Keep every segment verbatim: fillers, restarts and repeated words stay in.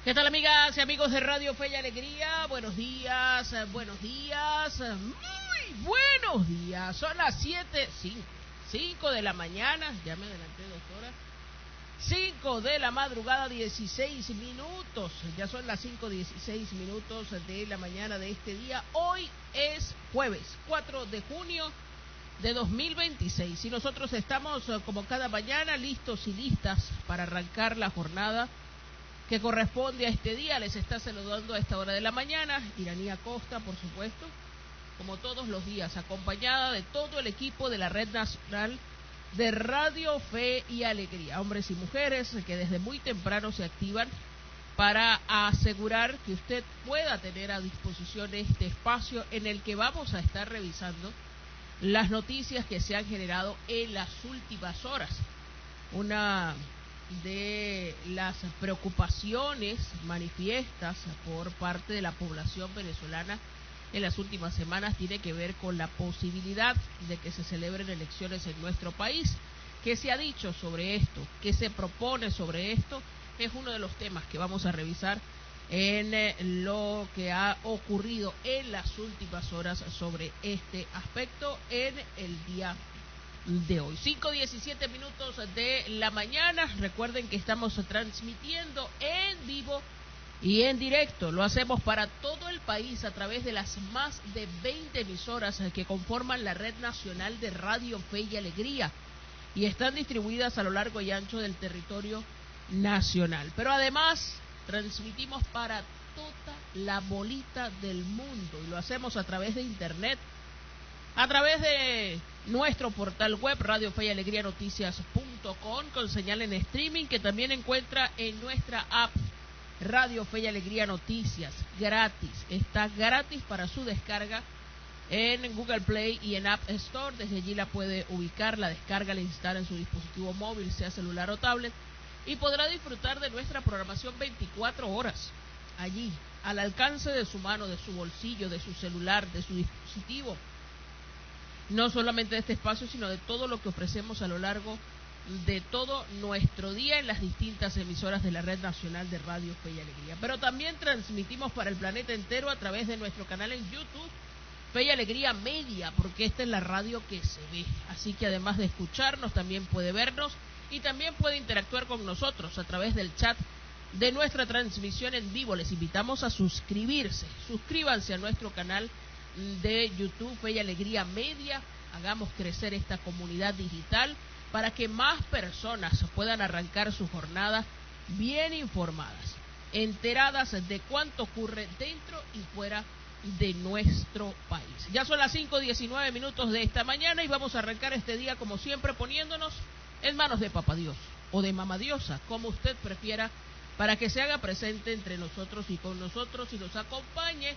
¿Qué tal, amigas y amigos de Radio Fe y Alegría? Buenos días, buenos días, muy buenos días. Son las siete, cinco, cinco de la mañana, ya me adelanté dos horas. cinco de la madrugada, dieciséis minutos. Ya son las cinco dieciséis minutos de la mañana de este día. Hoy es jueves, cuatro de junio de dos mil veintiséis. Y nosotros estamos, como cada mañana, listos y listas para arrancar la jornada que corresponde a este día. Les está saludando a esta hora de la mañana Iranía Costa, por supuesto, como todos los días, acompañada de todo el equipo de la Red Nacional de Radio Fe y Alegría, hombres y mujeres que desde muy temprano se activan para asegurar que usted pueda tener a disposición este espacio en el que vamos a estar revisando las noticias que se han generado en las últimas horas. Una de las preocupaciones manifiestas por parte de la población venezolana en las últimas semanas tiene que ver con la posibilidad de que se celebren elecciones en nuestro país. ¿Qué se ha dicho sobre esto? ¿Qué se propone sobre esto? Es uno de los temas que vamos a revisar en lo que ha ocurrido en las últimas horas sobre este aspecto en el día de hoy. cinco diecisiete minutos de la mañana. Recuerden que estamos transmitiendo en vivo y en directo. Lo hacemos para todo el país a través de las más de veinte emisoras que conforman la Red Nacional de Radio Fe y Alegría y están distribuidas a lo largo y ancho del territorio nacional. Pero además transmitimos para toda la bolita del mundo y lo hacemos a través de internet, a través de nuestro portal web radio fe y alegría noticias punto com, con señal en streaming que también encuentra en nuestra app Radio Fe y Alegría Noticias, gratis. Está gratis para su descarga en Google Play y en App Store. Desde allí la puede ubicar, la descarga, la instala en su dispositivo móvil, sea celular o tablet, y podrá disfrutar de nuestra programación veinticuatro horas allí, al alcance de su mano, de su bolsillo, de su celular, de su dispositivo. No solamente de este espacio, sino de todo lo que ofrecemos a lo largo de todo nuestro día en las distintas emisoras de la Red Nacional de Radio Fe y Alegría. Pero también transmitimos para el planeta entero a través de nuestro canal en YouTube, Fe y Alegría Media, porque esta es la radio que se ve. Así que además de escucharnos, también puede vernos y también puede interactuar con nosotros a través del chat de nuestra transmisión en vivo. Les invitamos a suscribirse. Suscríbanse a nuestro canal de YouTube Fe y Alegría Media. Hagamos crecer esta comunidad digital para que más personas puedan arrancar su jornada bien informadas, enteradas de cuánto ocurre dentro y fuera de nuestro país. Ya son las cinco diecinueve minutos de esta mañana y vamos a arrancar este día como siempre poniéndonos en manos de Papá Dios o de Mamá Diosa, como usted prefiera, para que se haga presente entre nosotros y con nosotros y nos acompañe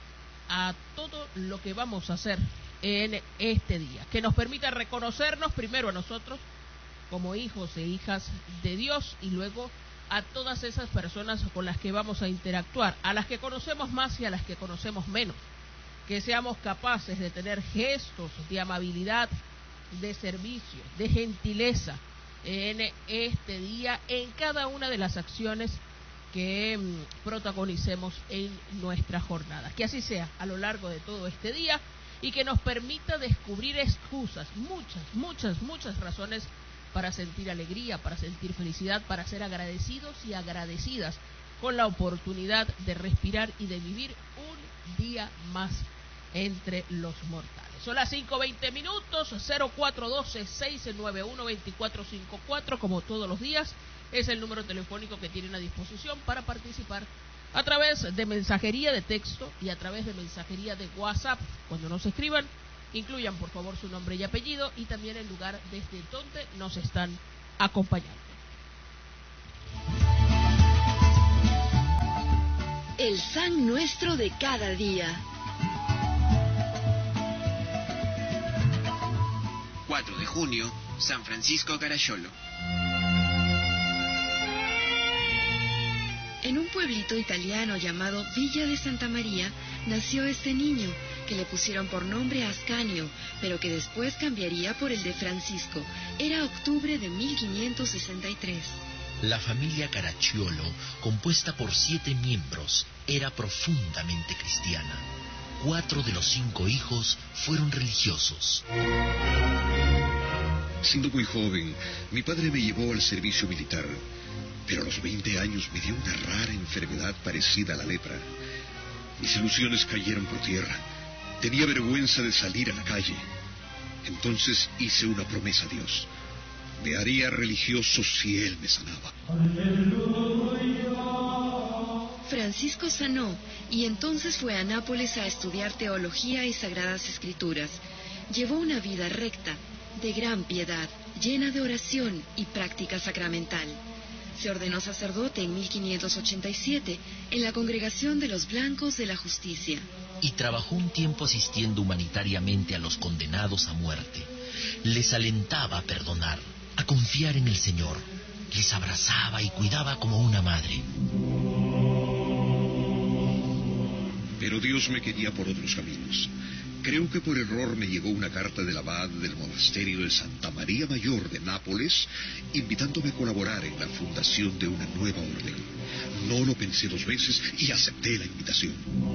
a todo lo que vamos a hacer en este día, que nos permita reconocernos primero a nosotros como hijos e hijas de Dios y luego a todas esas personas con las que vamos a interactuar, a las que conocemos más y a las que conocemos menos, que seamos capaces de tener gestos de amabilidad, de servicio, de gentileza en este día, en cada una de las acciones que mm, protagonicemos en nuestra jornada. Que así sea a lo largo de todo este día y que nos permita descubrir excusas, muchas, muchas, muchas razones para sentir alegría, para sentir felicidad, para ser agradecidos y agradecidas con la oportunidad de respirar y de vivir un día más entre los mortales. Son las cinco veinte minutos, cero cuatro uno dos, seis nueve uno, dos cuatro cinco cuatro, como todos los días, es el número telefónico que tienen a disposición para participar a través de mensajería de texto y a través de mensajería de WhatsApp. Cuando nos escriban, incluyan por favor su nombre y apellido y también el lugar desde donde nos están acompañando. El San Nuestro de cada día. cuatro de junio, San Francisco Carayolo. En un pueblito italiano llamado Villa de Santa María nació este niño, que le pusieron por nombre Ascanio, pero que después cambiaría por el de Francisco. Era octubre de mil quinientos sesenta y tres. La familia Caracciolo, compuesta por siete miembros, era profundamente cristiana. Cuatro de los cinco hijos fueron religiosos. Siendo muy joven, mi padre me llevó al servicio militar, pero a los veinte años me dio una rara enfermedad parecida a la lepra. Mis ilusiones cayeron por tierra. Tenía vergüenza de salir a la calle. Entonces hice una promesa a Dios. Me haría religioso si Él me sanaba. Francisco sanó y entonces fue a Nápoles a estudiar teología y sagradas escrituras. Llevó una vida recta, de gran piedad, llena de oración y práctica sacramental. Se ordenó sacerdote en mil quinientos ochenta y siete en la Congregación de los Blancos de la Justicia. Y trabajó un tiempo asistiendo humanitariamente a los condenados a muerte. Les alentaba a perdonar, a confiar en el Señor. Les abrazaba y cuidaba como una madre. Pero Dios me quería por otros caminos. Creo que por error me llegó una carta del abad del monasterio de Santa María Mayor de Nápoles, invitándome a colaborar en la fundación de una nueva orden. No lo pensé dos veces y acepté la invitación.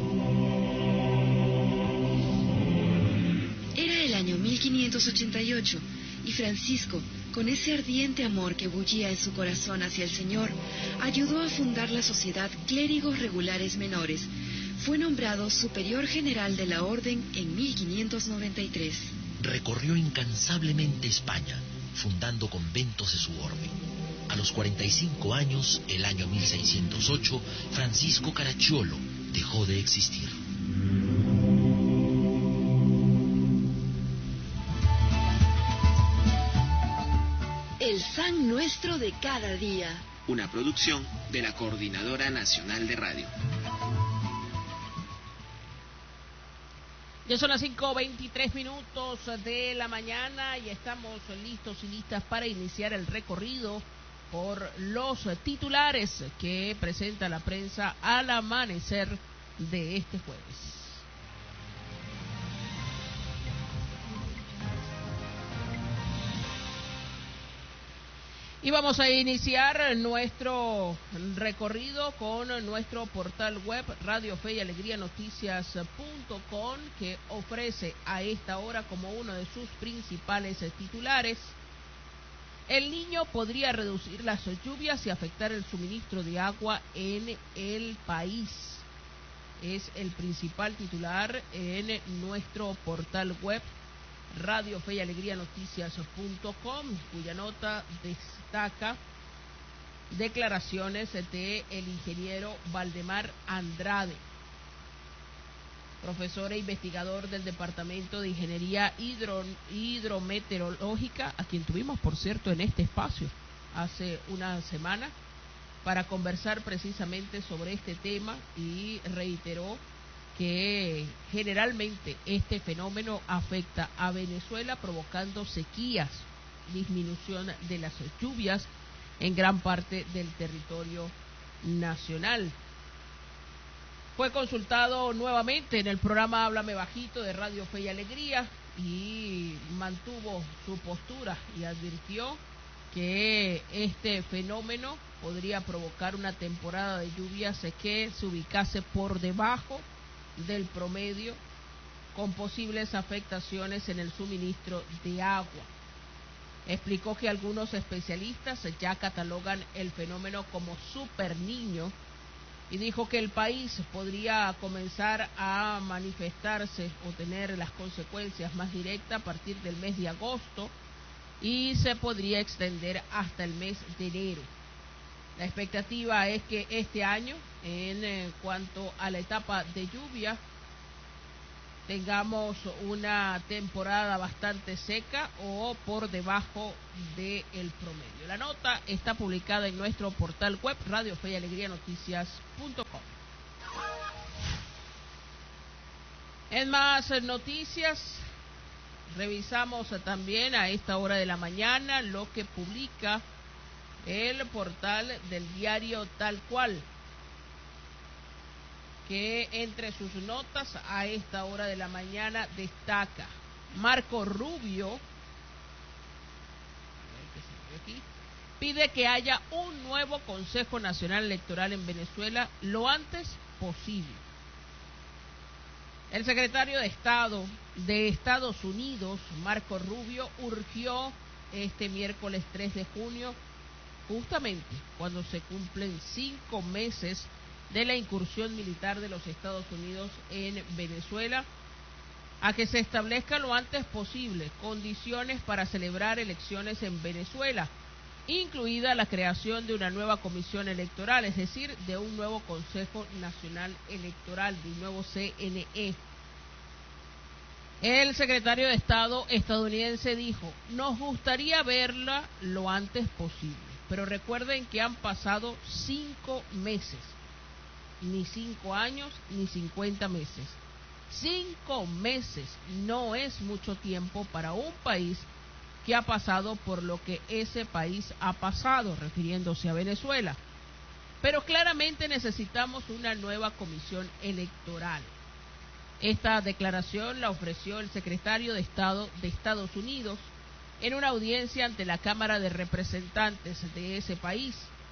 Era el año mil quinientos ochenta y ocho, y Francisco, con ese ardiente amor que bullía en su corazón hacia el Señor, ayudó a fundar la Sociedad Clérigos Regulares Menores. Fue nombrado superior general de la orden en mil quinientos noventa y tres. Recorrió incansablemente España, fundando conventos de su orden. A los cuarenta y cinco años, el año mil seiscientos ocho, Francisco Caracciolo dejó de existir. El San Nuestro de cada día. Una producción de la Coordinadora Nacional de Radio. Ya son las cinco veintitrés minutos de la mañana y estamos listos y listas para iniciar el recorrido por los titulares que presenta la prensa al amanecer de este jueves. Y vamos a iniciar nuestro recorrido con nuestro portal web Radio Fe y Alegría Noticias punto com, que ofrece a esta hora como uno de sus principales titulares: El Niño podría reducir las lluvias y afectar el suministro de agua en el país. Es el principal titular en nuestro portal web Radio Fe y Alegría Noticias punto com, cuya nota destaca declaraciones de el ingeniero Valdemar Andrade, profesor e investigador del Departamento de Ingeniería Hidro, Hidrometeorológica, a quien tuvimos, por cierto, en este espacio hace una semana para conversar precisamente sobre este tema, y reiteró que generalmente este fenómeno afecta a Venezuela, provocando sequías, disminución de las lluvias en gran parte del territorio nacional. Fue consultado nuevamente en el programa Háblame Bajito de Radio Fe y Alegría y mantuvo su postura y advirtió que este fenómeno podría provocar una temporada de lluvias que se ubicase por debajo del promedio, con posibles afectaciones en el suministro de agua. Explicó que algunos especialistas ya catalogan el fenómeno como Super Niño y dijo que el país podría comenzar a manifestarse o tener las consecuencias más directas a partir del mes de agosto y se podría extender hasta el mes de enero. La expectativa es que este año, en eh, cuanto a la etapa de lluvia, tengamos una temporada bastante seca o por debajo del promedio. La nota está publicada en nuestro portal web Radio Fe y Alegría Noticias punto com. En más noticias, revisamos también a esta hora de la mañana lo que publica el portal del diario Tal Cual, que entre sus notas a esta hora de la mañana destaca: Marco Rubio, aquí, pide que haya un nuevo Consejo Nacional Electoral en Venezuela lo antes posible. El secretario de Estado de Estados Unidos, Marco Rubio, urgió este miércoles tres de junio, justamente cuando se cumplen cinco meses de la incursión militar de los Estados Unidos en Venezuela, a que se establezca lo antes posible condiciones para celebrar elecciones en Venezuela, incluida la creación de una nueva comisión electoral, es decir, de un nuevo Consejo Nacional Electoral, de un nuevo C N E. El secretario de Estado estadounidense dijo: nos gustaría verla lo antes posible, pero recuerden que han pasado cinco meses, ni cinco años, ni cincuenta meses. Cinco meses no es mucho tiempo para un país que ha pasado por lo que ese país ha pasado, refiriéndose a Venezuela. Pero claramente necesitamos una nueva comisión electoral. Esta declaración la ofreció el secretario de Estado de Estados Unidos en una audiencia ante la Cámara de Representantes de ese país.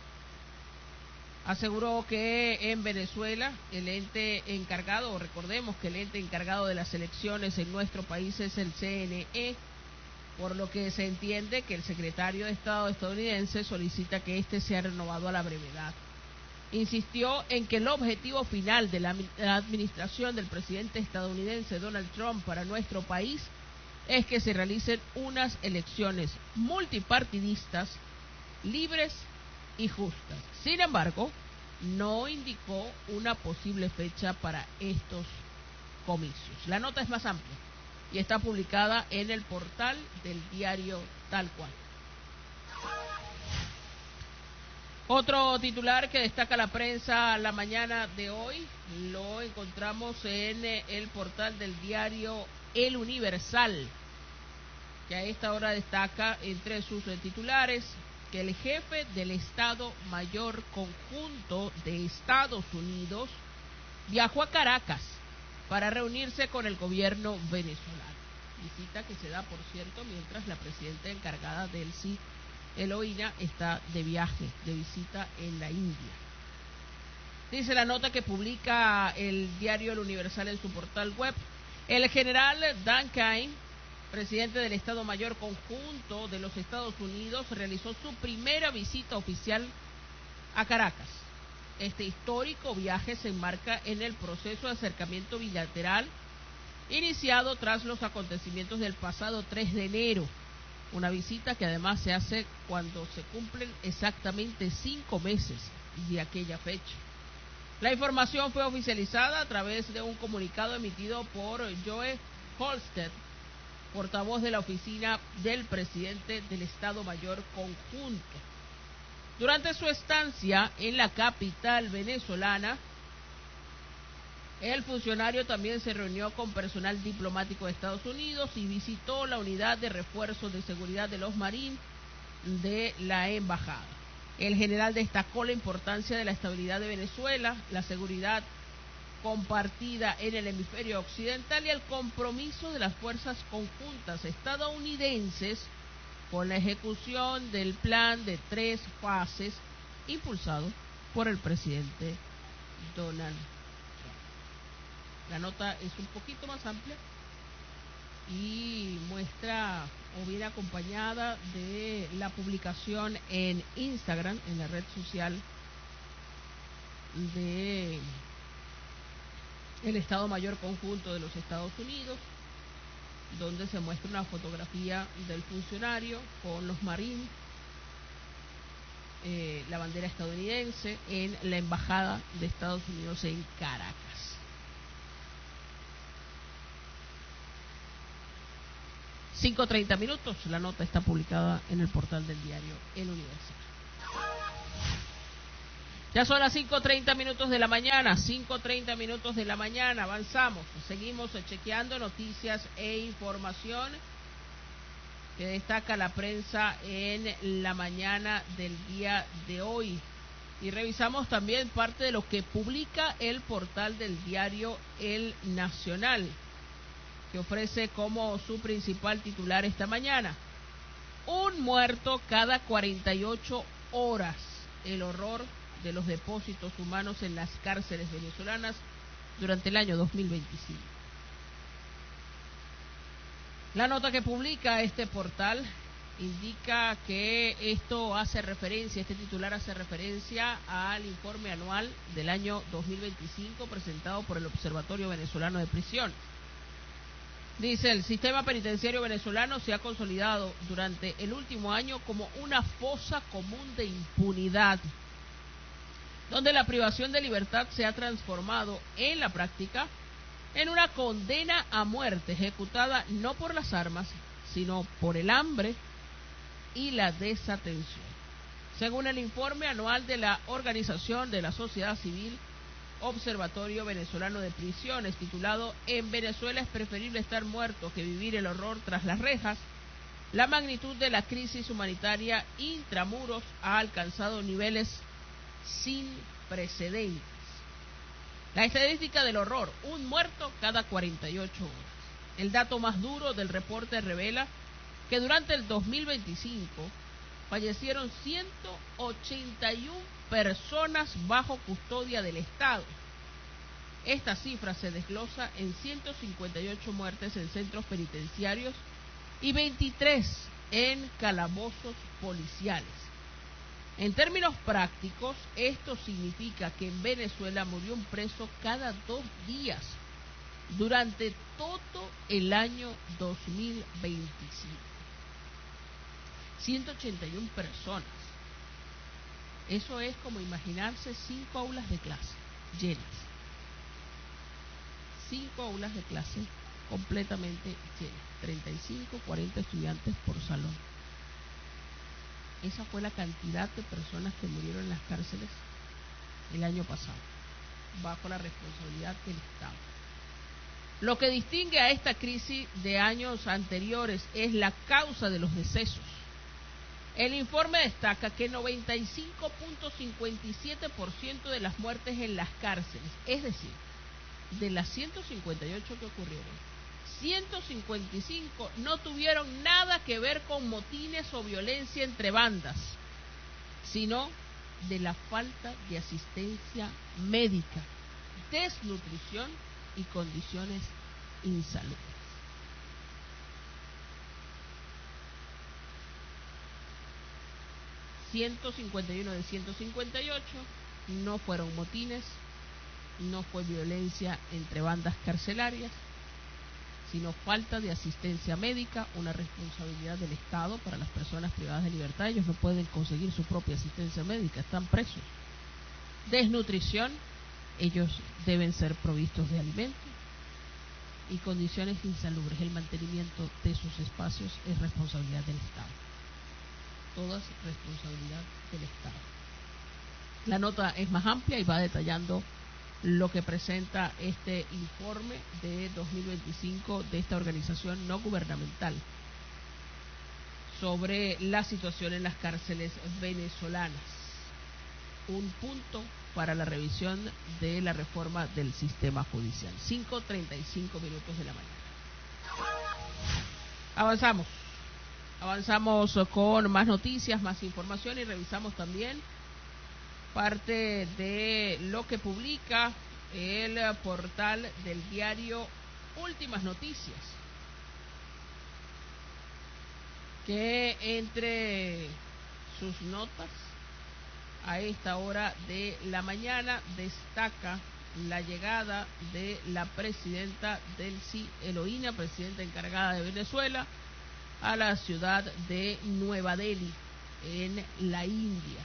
Aseguró que en Venezuela el ente encargado, recordemos que el ente encargado de las elecciones en nuestro país es el C N E, por lo que se entiende que el secretario de Estado estadounidense solicita que éste sea renovado a la brevedad. Insistió en que el objetivo final de la administración del presidente estadounidense Donald Trump para nuestro país es que se realicen unas elecciones multipartidistas, libres y justas. Sin embargo, no indicó una posible fecha para estos comicios. La nota es más amplia y está publicada en el portal del diario Tal Cual. Otro titular que destaca la prensa la mañana de hoy lo encontramos en el portal del diario El Universal, que a esta hora destaca entre sus titulares que el jefe del Estado Mayor Conjunto de Estados Unidos viajó a Caracas para reunirse con el gobierno venezolano. Visita que se da, por cierto, mientras la presidenta encargada del C I, Eloína, está de viaje, de visita en la India. Dice la nota que publica el diario El Universal en su portal web: el general Dan Cain, presidente del Estado Mayor Conjunto de los Estados Unidos, realizó su primera visita oficial a Caracas. Este histórico viaje se enmarca en el proceso de acercamiento bilateral iniciado tras los acontecimientos del pasado tres de enero, una visita que además se hace cuando se cumplen exactamente cinco meses de aquella fecha. La información fue oficializada a través de un comunicado emitido por Joe Holstead, portavoz de la oficina del presidente del Estado Mayor Conjunto. Durante su estancia en la capital venezolana, el funcionario también se reunió con personal diplomático de Estados Unidos y visitó la unidad de refuerzo de seguridad de los Marines de la embajada. El general destacó la importancia de la estabilidad de Venezuela, la seguridad compartida en el hemisferio occidental y el compromiso de las fuerzas conjuntas estadounidenses con la ejecución del plan de tres fases impulsado por el presidente Donald Trump. La nota es un poquito más amplia y muestra o viene acompañada de la publicación en Instagram, en la red social de el Estado Mayor Conjunto de los Estados Unidos, donde se muestra una fotografía del funcionario con los Marines, eh, la bandera estadounidense en la Embajada de Estados Unidos en Caracas. cinco treinta minutos, la nota está publicada en el portal del diario El Universal. Ya son las cinco treinta minutos de la mañana, cinco treinta minutos de la mañana, avanzamos, seguimos chequeando noticias e información que destaca la prensa en la mañana del día de hoy. Y revisamos también parte de lo que publica el portal del diario El Nacional, que ofrece como su principal titular esta mañana: un muerto cada cuarenta y ocho horas. El horror de los depósitos humanos en las cárceles venezolanas durante el año dos mil veinticinco. La nota que publica este portal indica que esto hace referencia, este titular hace referencia al informe anual del año dos mil veinticinco presentado por el Observatorio Venezolano de Prisión. Dice, el sistema penitenciario venezolano se ha consolidado durante el último año como una fosa común de impunidad, donde la privación de libertad se ha transformado en la práctica en una condena a muerte ejecutada no por las armas, sino por el hambre y la desatención. Según el informe anual de la Organización de la Sociedad Civil, Observatorio Venezolano de Prisiones, titulado En Venezuela es preferible estar muerto que vivir el horror tras las rejas, la magnitud de la crisis humanitaria intramuros ha alcanzado niveles sin precedentes. La estadística del horror, un muerto cada cuarenta y ocho horas. El dato más duro del reporte revela que durante el dos mil veinticinco fallecieron ciento ochenta y una personas bajo custodia del Estado. Esta cifra se desglosa en ciento cincuenta y ocho muertes en centros penitenciarios y veintitrés en calabozos policiales. En términos prácticos, esto significa que en Venezuela murió un preso cada dos días durante todo el año dos mil veinticinco. ciento ochenta y una personas. Eso es como imaginarse cinco aulas de clase llenas. Cinco aulas de clase completamente llenas. treinta y cinco, cuarenta estudiantes por salón. Esa fue la cantidad de personas que murieron en las cárceles el año pasado, bajo la responsabilidad del Estado. Lo que distingue a esta crisis de años anteriores es la causa de los decesos. El informe destaca que noventa y cinco punto cincuenta y siete por ciento de las muertes en las cárceles, es decir, de las ciento cincuenta y ocho que ocurrieron, ciento cincuenta y cinco no tuvieron nada que ver con motines o violencia entre bandas, sino de la falta de asistencia médica, desnutrición y condiciones insalubres. ciento cincuenta y uno de ciento cincuenta y ocho no fueron motines, no fue violencia entre bandas carcelarias, sino falta de asistencia médica, una responsabilidad del Estado para las personas privadas de libertad. Ellos no pueden conseguir su propia asistencia médica, están presos. Desnutrición, ellos deben ser provistos de alimentos, y condiciones insalubres. El mantenimiento de sus espacios es responsabilidad del Estado. Todas responsabilidad del Estado. La nota es más amplia y va detallando lo que presenta este informe de dos mil veinticinco de esta organización no gubernamental sobre la situación en las cárceles venezolanas. Un punto para la revisión de la reforma del sistema judicial. cinco treinta y cinco minutos de la mañana. Avanzamos. Avanzamos con más noticias, más información, y revisamos también parte de lo que publica el portal del diario Últimas Noticias, que entre sus notas a esta hora de la mañana destaca la llegada de la presidenta Delcy Eloína, presidenta encargada de Venezuela, a la ciudad de Nueva Delhi, en la India.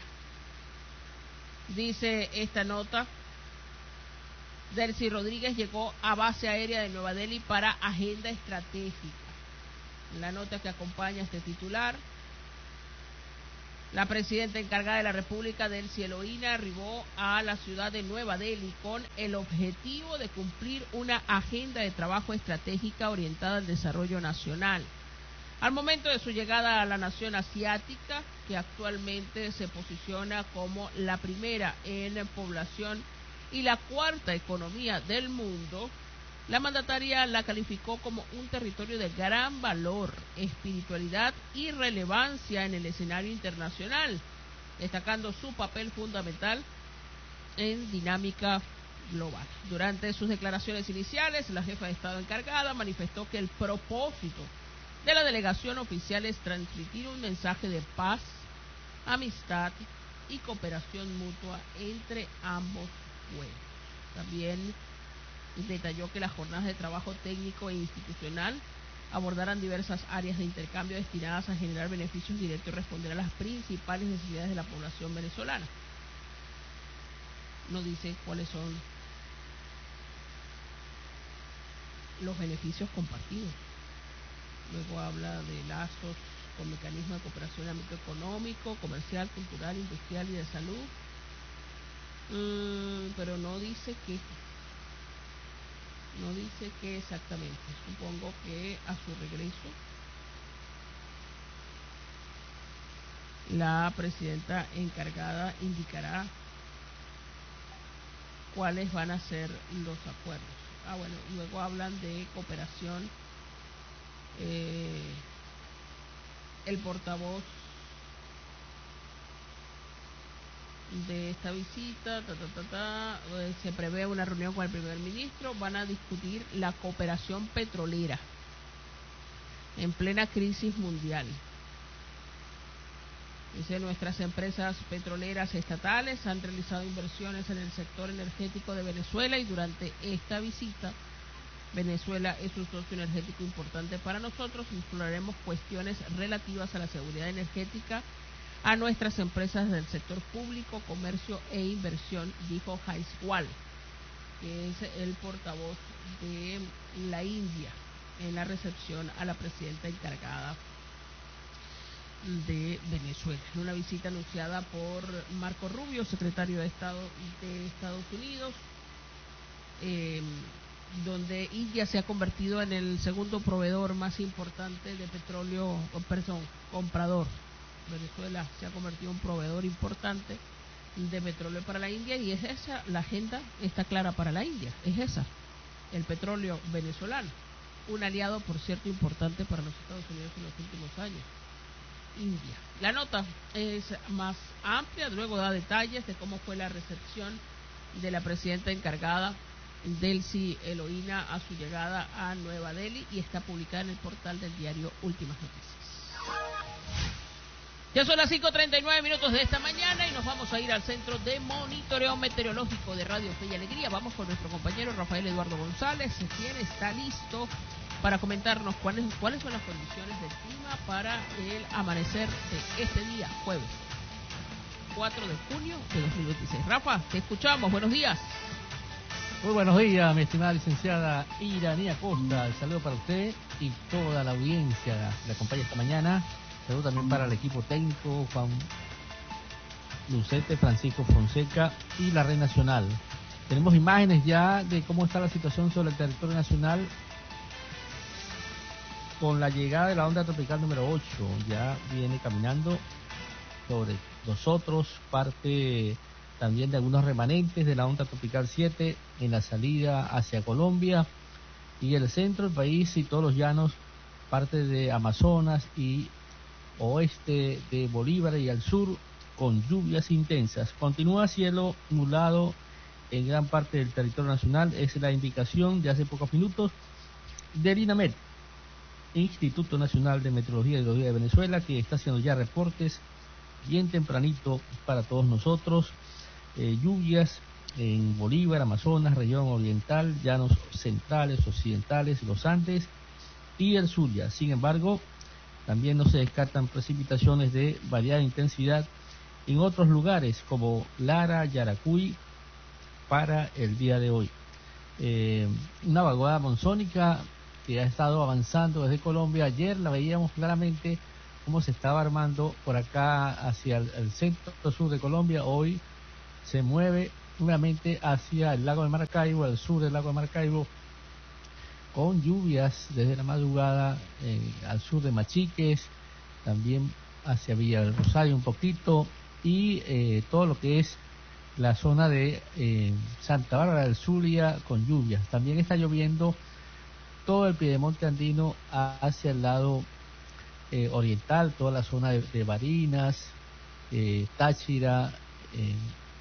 Dice esta nota, Delcy Rodríguez llegó a base aérea de Nueva Delhi para agenda estratégica. La nota que acompaña este titular: la presidenta encargada de la República, Delcy Eloína, arribó a la ciudad de Nueva Delhi con el objetivo de cumplir una agenda de trabajo estratégica orientada al desarrollo nacional. Al momento de su llegada a la nación asiática, que actualmente se posiciona como la primera en población y la cuarta economía del mundo, La mandataria la calificó como un territorio de gran valor, espiritualidad y relevancia en el escenario internacional, destacando su papel fundamental en dinámica global. Durante sus declaraciones iniciales, la jefa de Estado encargada manifestó que el propósito de la delegación oficial es transmitir un mensaje de paz, amistad y cooperación mutua entre ambos pueblos. También detalló que las jornadas de trabajo técnico e institucional abordarán diversas áreas de intercambio destinadas a generar beneficios directos y responder a las principales necesidades de la población venezolana. No dice cuáles son los beneficios compartidos. Luego habla de lazos con mecanismos de cooperación en el ámbito económico, comercial, cultural, industrial y de salud, mm, pero no dice qué. No dice qué exactamente. Supongo que a su regreso la presidenta encargada indicará cuáles van a ser los acuerdos. Ah, bueno, luego hablan de cooperación. Eh, el portavoz de esta visita, ta, ta, ta, ta, eh, se prevé una reunión con el primer ministro, van a discutir la cooperación petrolera en plena crisis mundial. Dice, nuestras empresas petroleras estatales han realizado inversiones en el sector energético de Venezuela y durante esta visita Venezuela es un socio energético importante para nosotros. Exploraremos cuestiones relativas a la seguridad energética a nuestras empresas del sector público, comercio e inversión, dijo Jaiswal, que es el portavoz de la India, en la recepción a la presidenta encargada de Venezuela. En una visita anunciada por Marco Rubio, secretario de Estado de Estados Unidos, eh, donde India se ha convertido en el segundo proveedor más importante de petróleo, perdón, comprador. Venezuela se ha convertido en un proveedor importante de petróleo para la India y es esa, la agenda está clara para la India, es esa, el petróleo venezolano, un aliado, por cierto, importante para los Estados Unidos en los últimos años, India. La nota es más amplia, luego da detalles de cómo fue la recepción de la presidenta encargada, Delcy Eloína, a su llegada a Nueva Delhi, y está publicada en el portal del diario Últimas Noticias. Ya son las cinco treinta y nueve minutos de esta mañana y nos vamos a ir al Centro de Monitoreo Meteorológico de Radio Fe y Alegría. Vamos con nuestro compañero Rafael Eduardo González, quien está listo para comentarnos cuáles, cuáles son las condiciones del clima para el amanecer de este día, jueves cuatro de junio de dos mil veintiséis. Rafa, te escuchamos, buenos días. Muy buenos días, mi estimada licenciada Iranía Costa. El saludo para usted y toda la audiencia que la acompaña esta mañana. Saludo también para el equipo técnico, Juan Lucete, Francisco Fonseca y la Red Nacional. Tenemos imágenes ya de cómo está la situación sobre el territorio nacional con la llegada de la onda tropical número ocho. Ya viene caminando sobre nosotros, parte también de algunos remanentes de la onda tropical siete en la salida hacia Colombia y el centro del país y todos los llanos, parte de Amazonas y oeste de Bolívar y al sur con lluvias intensas. Continúa cielo nublado en gran parte del territorio nacional, es la indicación de hace pocos minutos del INAMET, Instituto Nacional de Meteorología y Hidrología de Venezuela, que está haciendo ya reportes bien tempranito para todos nosotros. Eh, lluvias en Bolívar, Amazonas, región oriental, llanos centrales, occidentales, los Andes y el Zulia. Sin embargo, también no se descartan precipitaciones de variada intensidad en otros lugares como Lara, Yaracuy para el día de hoy. Eh, una vaguada monzónica que ha estado avanzando desde Colombia. Ayer la veíamos claramente cómo se estaba armando por acá hacia el, el centro sur de Colombia. Hoy se mueve nuevamente hacia el lago de Maracaibo, al sur del lago de Maracaibo, con lluvias desde la madrugada eh, al sur de Machiques, también hacia Villa del Rosario un poquito, y eh, todo lo que es la zona de eh, Santa Bárbara del Zulia con lluvias. También está lloviendo todo el piedemonte andino hacia el lado eh, oriental, toda la zona de, de Barinas, eh, Táchira, eh,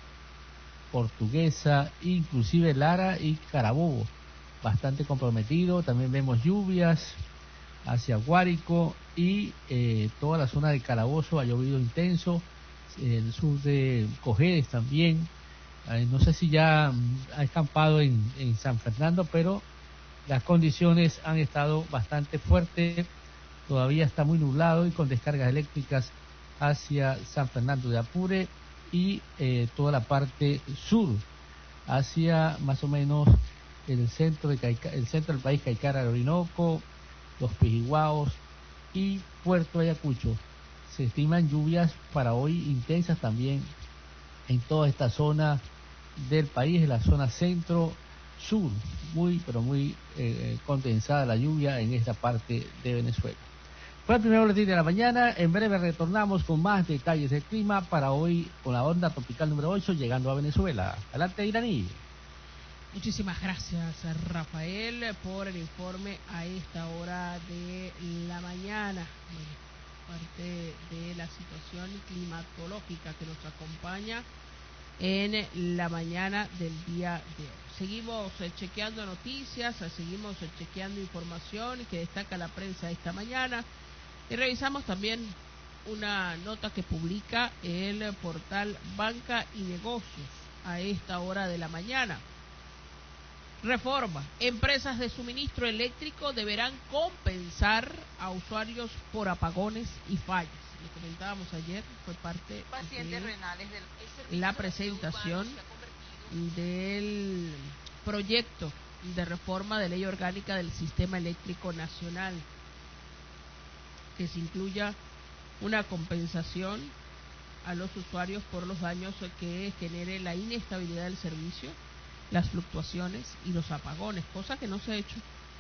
Portuguesa, inclusive Lara y Carabobo, bastante comprometido. También vemos lluvias hacia Guárico y eh, toda la zona de Calabozo ha llovido intenso, el sur de Cojedes también. Eh, no sé si ya mm, ha escampado en, en San Fernando, pero las condiciones han estado bastante fuertes. Todavía está muy nublado y con descargas eléctricas hacia San Fernando de Apure y eh, toda la parte sur, hacia más o menos el centro, de Caica, el centro del país, Caicara de Orinoco, los Pijiguaos y Puerto Ayacucho. Se estiman lluvias para hoy intensas también en toda esta zona del país, en la zona centro-sur, muy pero muy eh, condensada la lluvia en esta parte de Venezuela. Fue el primer boletín de la mañana. En breve retornamos con más detalles del clima para hoy con la onda tropical número ocho llegando a Venezuela. Adelante, Iraní. Muchísimas gracias, Rafael, por el informe a esta hora de la mañana. Bueno, parte de la situación climatológica que nos acompaña en la mañana del día de hoy. Seguimos eh, chequeando noticias, eh, seguimos eh, chequeando información que destaca la prensa esta mañana. Y revisamos también una nota que publica el portal Banca y Negocios a esta hora de la mañana. Reforma. Empresas de suministro eléctrico deberán compensar a usuarios por apagones y fallas. Lo comentábamos ayer, fue parte Pacientes de renales del la presentación del proyecto de reforma de ley orgánica del Sistema Eléctrico Nacional, que se incluya una compensación a los usuarios por los daños que genere la inestabilidad del servicio, las fluctuaciones y los apagones, cosa que no se ha hecho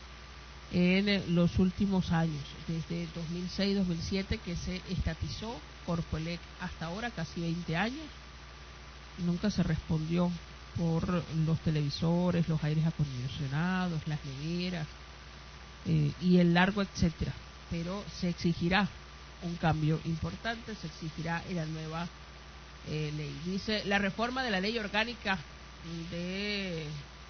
en los últimos años, desde dos mil seis dos mil siete que se estatizó Corpoelec hasta ahora, casi veinte años, nunca se respondió por los televisores, los aires acondicionados, las neveras eh, y el largo etcétera. Pero se exigirá un cambio importante, se exigirá en la nueva eh, ley. Dice, la reforma de la ley orgánica de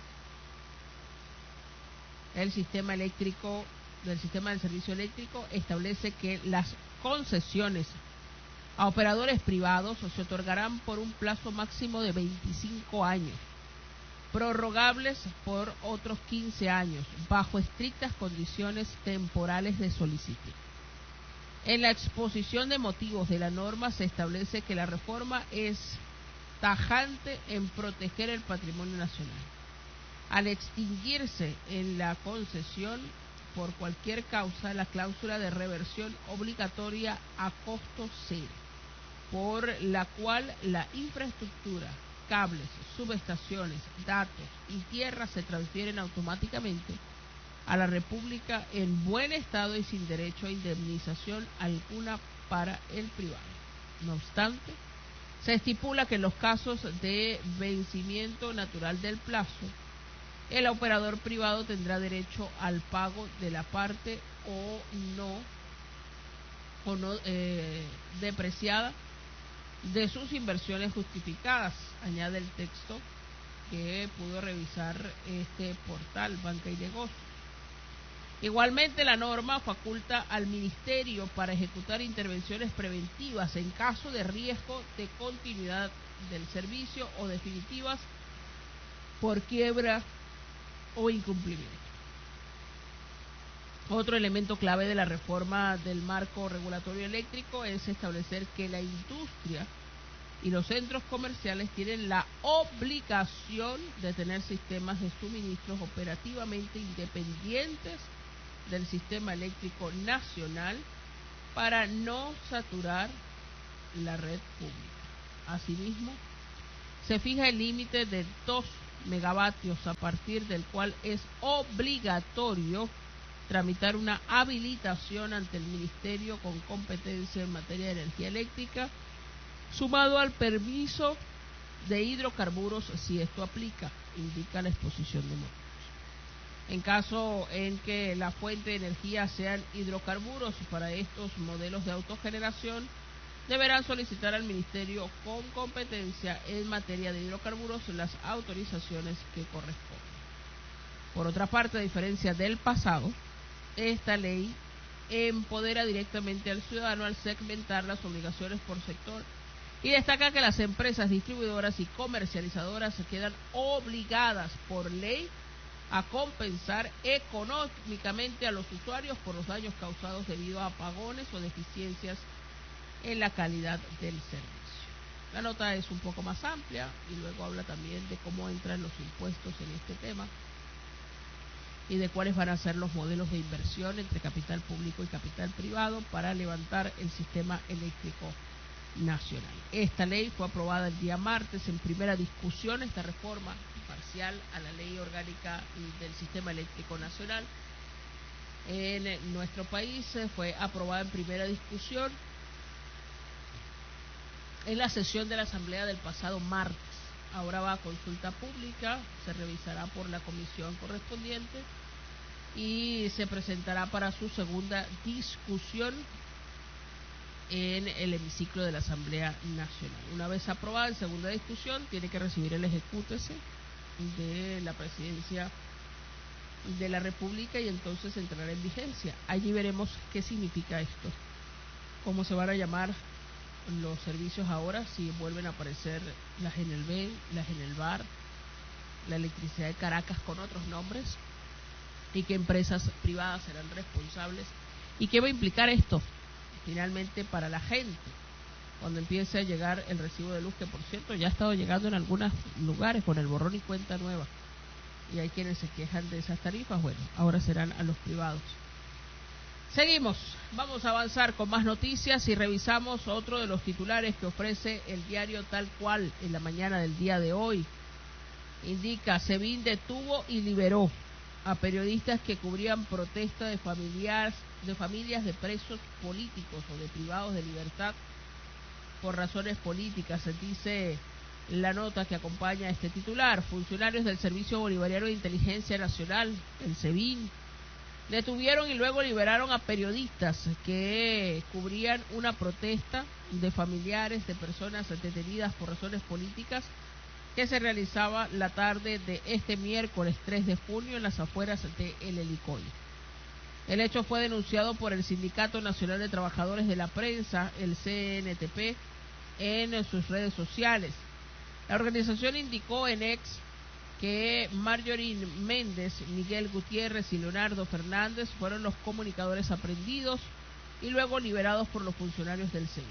el sistema eléctrico, del sistema del servicio eléctrico, establece que las concesiones a operadores privados se otorgarán por un plazo máximo de veinticinco años, prorrogables por otros quince años, bajo estrictas condiciones temporales de solicitud. En la exposición de motivos de la norma se establece que la reforma es tajante en proteger el patrimonio nacional, al extinguirse en la concesión por cualquier causa la cláusula de reversión obligatoria a costo cero, por la cual la infraestructura, cables, subestaciones, datos y tierras se transfieren automáticamente a la República en buen estado y sin derecho a indemnización alguna para el privado. No obstante, se estipula que en los casos de vencimiento natural del plazo, el operador privado tendrá derecho al pago de la parte o no, o no eh, depreciada de sus inversiones justificadas, añade el texto que pudo revisar este portal Banca y Negocios. Igualmente, la norma faculta al Ministerio para ejecutar intervenciones preventivas en caso de riesgo de continuidad del servicio o definitivas por quiebra o incumplimiento. Otro elemento clave de la reforma del marco regulatorio eléctrico es establecer que la industria y los centros comerciales tienen la obligación de tener sistemas de suministros operativamente independientes del sistema eléctrico nacional para no saturar la red pública. Asimismo, se fija el límite de dos megavatios a partir del cual es obligatorio tramitar una habilitación ante el Ministerio con competencia en materia de energía eléctrica, sumado al permiso de hidrocarburos si esto aplica, indica la exposición de motivos. En caso en que la fuente de energía sean hidrocarburos, para estos modelos de autogeneración deberán solicitar al Ministerio con competencia en materia de hidrocarburos las autorizaciones que corresponden. Por otra parte, a diferencia del pasado, esta ley empodera directamente al ciudadano al segmentar las obligaciones por sector y destaca que las empresas distribuidoras y comercializadoras se quedan obligadas por ley a compensar económicamente a los usuarios por los daños causados debido a apagones o deficiencias en la calidad del servicio. La nota es un poco más amplia y luego habla también de cómo entran los impuestos en este tema y de cuáles van a ser los modelos de inversión entre capital público y capital privado para levantar el sistema eléctrico nacional. Esta ley fue aprobada el día martes en primera discusión, esta reforma parcial a la ley orgánica del sistema eléctrico nacional en nuestro país fue aprobada en primera discusión en la sesión de la Asamblea del pasado martes. Ahora va a consulta pública, se revisará por la comisión correspondiente y se presentará para su segunda discusión en el hemiciclo de la Asamblea Nacional. Una vez aprobada en segunda discusión, tiene que recibir el ejecútese de la Presidencia de la República y entonces entrará en vigencia. Allí veremos qué significa esto, cómo se van a llamar los servicios ahora, si vuelven a aparecer la Genelven, la Genelvar, la electricidad de Caracas con otros nombres, y qué empresas privadas serán responsables y qué va a implicar esto finalmente para la gente cuando empiece a llegar el recibo de luz, que por cierto ya ha estado llegando en algunos lugares con el borrón y cuenta nueva, y hay quienes se quejan de esas tarifas. Bueno, ahora serán a los privados. Seguimos, vamos a avanzar con más noticias y revisamos otro de los titulares que ofrece el diario Tal Cual en la mañana del día de hoy. Indica: SEBIN detuvo y liberó a periodistas que cubrían protesta de familias, de familias de presos políticos o de privados de libertad por razones políticas. Se dice la nota que acompaña a este titular: funcionarios del Servicio Bolivariano de Inteligencia Nacional, el SEBIN, detuvieron y luego liberaron a periodistas que cubrían una protesta de familiares de personas detenidas por razones políticas que se realizaba la tarde de este miércoles tres de junio en las afueras de El Helicoide. El hecho fue denunciado por el Sindicato Nacional de Trabajadores de la Prensa, el C N T P, en sus redes sociales. La organización indicó en X que Marjorie Méndez, Miguel Gutiérrez y Leonardo Fernández fueron los comunicadores aprendidos y luego liberados por los funcionarios del SEBIN.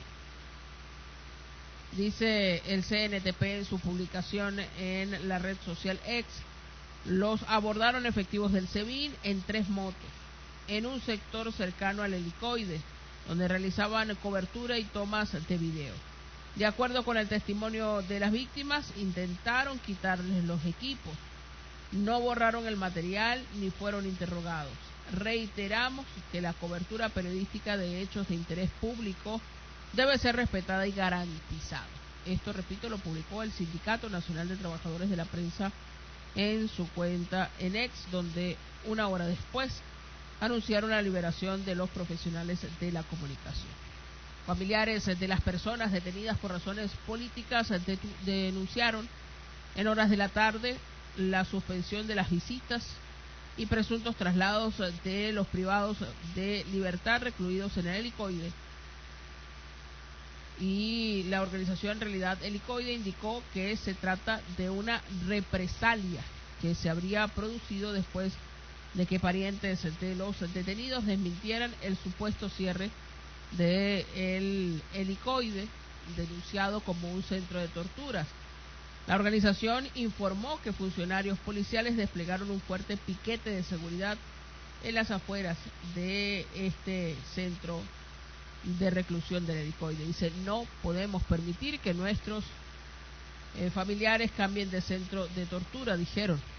Dice el C N T P en su publicación en la red social X: los abordaron efectivos del SEBIN en tres motos, en un sector cercano al Helicoide, donde realizaban cobertura y tomas de video. De acuerdo con el testimonio de las víctimas, intentaron quitarles los equipos, no borraron el material ni fueron interrogados. Reiteramos que la cobertura periodística de hechos de interés público debe ser respetada y garantizada. Esto, repito, lo publicó el Sindicato Nacional de Trabajadores de la Prensa en su cuenta en X, donde una hora después anunciaron la liberación de los profesionales de la comunicación. Familiares de las personas detenidas por razones políticas de, denunciaron en horas de la tarde la suspensión de las visitas y presuntos traslados de los privados de libertad recluidos en el Helicoide. Y la organización en realidad Helicoide indicó que se trata de una represalia que se habría producido después de que parientes de los detenidos desmintieran el supuesto cierre de el Helicoide, denunciado como un centro de torturas. La organización informó que funcionarios policiales desplegaron un fuerte piquete de seguridad en las afueras de este centro de reclusión del Helicoide. Dice: no podemos permitir que nuestros eh, familiares cambien de centro de tortura, dijeron.